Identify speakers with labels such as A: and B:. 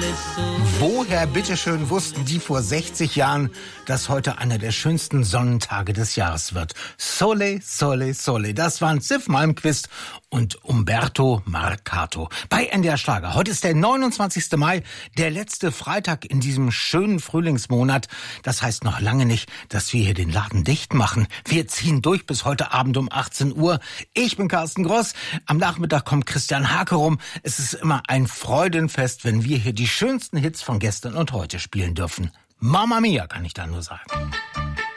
A: Woher bitteschön wussten die vor 60 Jahren, dass heute einer der schönsten Sonnentage des Jahres wird? Sole, sole, sole. Das waren Ziff Malmquist und Umberto Marcato bei NDR Schlager. Heute ist der 29. Mai, der letzte Freitag in diesem schönen Frühlingsmonat. Das heißt noch lange nicht, dass wir hier den Laden dicht machen. Wir ziehen durch bis heute Abend um 18 Uhr. Ich bin Carsten Gross. Am Nachmittag kommt Christian Hake rum. Es ist immer ein Freudenfest, wenn wir hier die schönsten Hits von gestern und heute spielen dürfen. Mamma mia, kann ich da nur sagen.